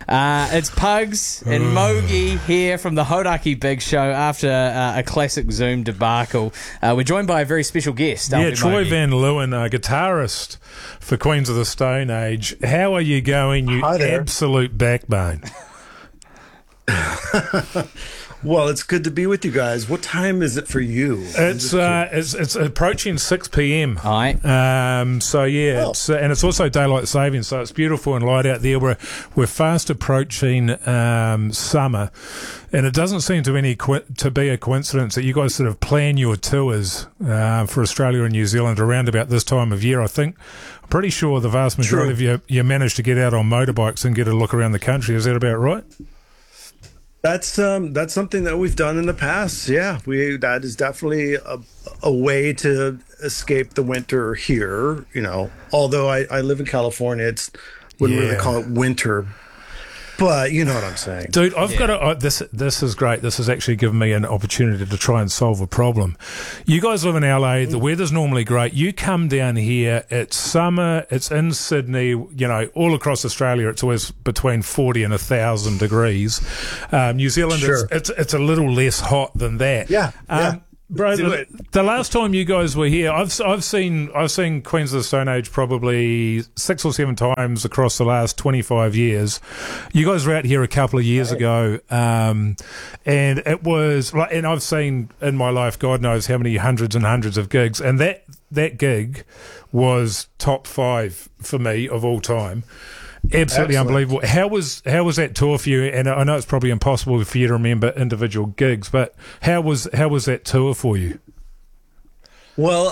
It's Pugs and Mogi here from the Hodaki Big Show after a classic Zoom debacle. We're joined by a very special guest. Troy Van Leeuwen, guitarist for Queens of the Stone Age. How are you going, you absolute backbone? Well, it's good to be with you guys. What time is it for you? It's approaching 6 p.m. Aye. It's also daylight saving, so it's beautiful and light out there. We're fast approaching summer, and it doesn't seem to be a coincidence that you guys sort of plan your tours for Australia and New Zealand around about this time of year. I'm pretty sure the vast majority of you managed to get out on motorbikes and get a look around the country. Is that about right? That's something that we've done in the past. Yeah, that is definitely a way to escape the winter here. You know, although I live in California, wouldn't really call it winter. But you know what I'm saying. Dude, I've got this is great. This has actually given me an opportunity to try and solve a problem. You guys live in LA. The weather's normally great. You come down here, it's summer, it's in Sydney, you know, all across Australia, it's always between 40 and 1,000 degrees. New Zealand, it's a little less hot than that. Yeah. Bro, the last time you guys were here, I've seen Queens of the Stone Age probably 6 or 7 times across the last 25 years. You guys were out here a couple of years ago, and it was like, and I've seen in my life, God knows how many hundreds and hundreds of gigs, and that gig was top 5 for me of all time. Absolutely unbelievable. How was that tour for you? And I know it's probably impossible for you to remember individual gigs, but how was that tour for you? Well,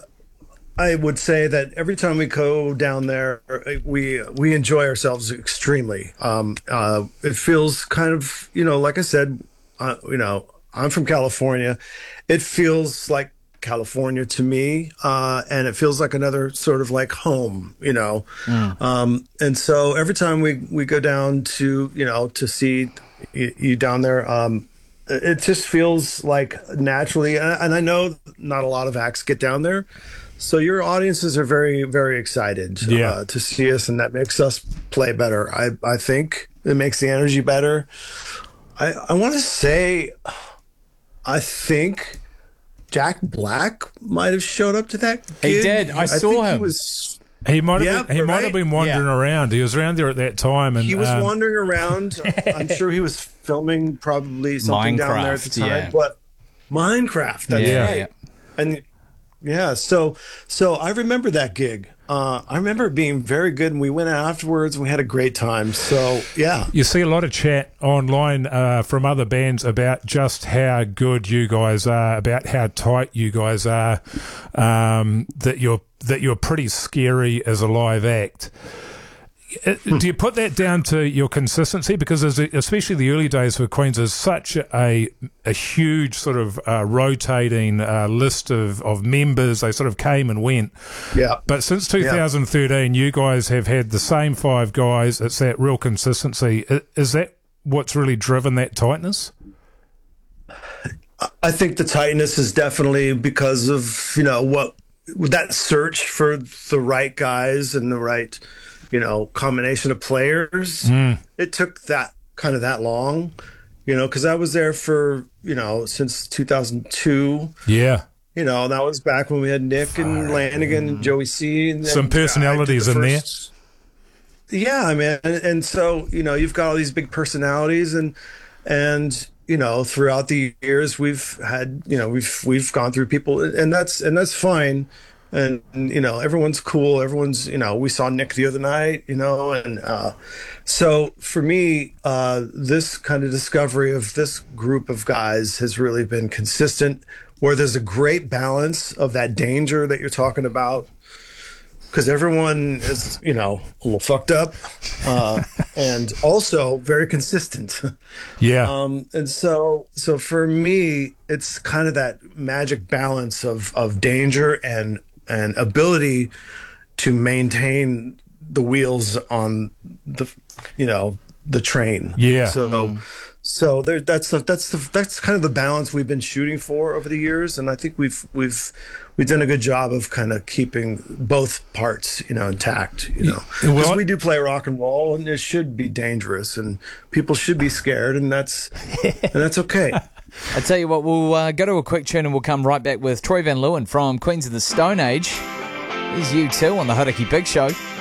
I would say that every time we go down there, we enjoy ourselves extremely. It feels kind of, you know, like I said, I'm from California. It feels like California to me, and it feels like another sort of like home, you know. And so every time we go down to, you know, to see you down there, it just feels like naturally, and I know not a lot of acts get down there, so your audiences are very, very excited to see us, and that makes us play better. I think it makes the energy better. I want to say, I think Jack Black might have showed up to that gig. He did. I saw him. He might have been wandering around. He was around there at that time, and he was wandering around. I'm sure he was filming probably something down there at the time. But Minecraft, that's right. And so I remember that gig. I remember it being very good, and we went out afterwards and we had a great time. So, yeah. You see a lot of chat online from other bands about just how good you guys are, about how tight you guys are, that you're pretty scary as a live act. Do you put that down to your consistency? Because especially the early days for Queens is such a huge sort of rotating list of members. They sort of came and went. Yeah. But since 2013, you guys have had the same 5 guys. It's that real consistency. Is that what's really driven that tightness? I think the tightness is definitely because of, you know, that search for the right guys and the right, you know, combination of players. It took that long, you know, because I was there for, you know, since 2002. Yeah. You know, that was back when we had Nick and Lanigan and Joey C. And some personalities in there. Yeah, I mean, and so, you know, you've got all these big personalities and you know, throughout the years we've had, you know, we've gone through people, and that's fine. And, you know, everyone's cool. Everyone's, you know, we saw Nick the other night, you know, and so for me, this kind of discovery of this group of guys has really been consistent, where there's a great balance of that danger that you're talking about, because everyone is, you know, a little fucked up, and also very consistent. Yeah. And so for me, it's kind of that magic balance of danger and ability to maintain the wheels on the, you know, the train. Yeah. So that's kind of the balance we've been shooting for over the years, and I think we've done a good job of kind of keeping both parts, intact. Because we do play rock and roll, and it should be dangerous, and people should be scared, and that's okay. I tell you what, we'll go to a quick tune, and we'll come right back with Troy Van Leeuwen from Queens of the Stone Age. Here's U2 on the Hodaki Big Show.